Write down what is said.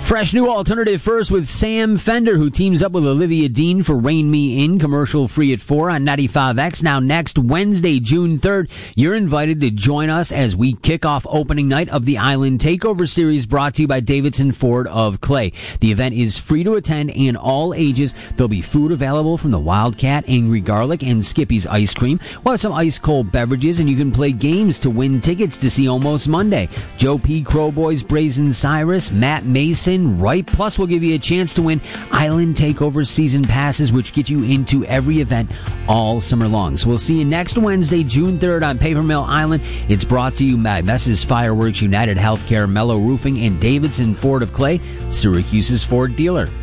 Fresh new alternative first with Sam Fender, who teams up with Olivia Dean for Rain Me In, commercial free at 4 on 95X. Now next Wednesday, June 3rd, you're invited to join us as we kick off opening night of the Island Takeover Series, brought to you by Davidson Ford of Clay. The event is free to attend and all ages. There'll be food available from the Wildcat, Angry Garlic, and Skippy's Ice Cream. We'll have some ice cold beverages, and you can play games to win tickets to see Almost Monday, Joe P. Crowboys, Brazen Cyrus, Matt Mason, right? Plus, we'll give you a chance to win Island Takeover season passes, which get you into every event all summer long. So we'll see you next Wednesday, June 3rd on Paper Mill Island. It's brought to you by Mess's Fireworks, United Healthcare, Mellow Roofing, and Davidson Ford of Clay, Syracuse's Ford dealer.